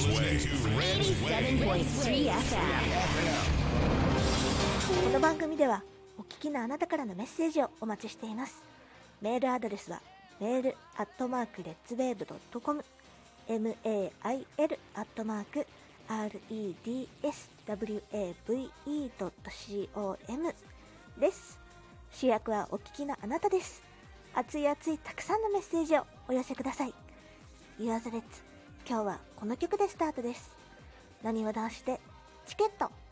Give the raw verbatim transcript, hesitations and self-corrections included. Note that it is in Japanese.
この番組ではお聞きのあなたからのメッセージをお待ちしています。メールアドレスはメールアットマークレッツウェーブドットコム メール アットマーク レッツウェーブドットコム です。主役はお聞きのあなたです。熱い熱いたくさんのメッセージをお寄せください。ユアザレッツ、今日はこの曲でスタートです。なにわ男子でチケット。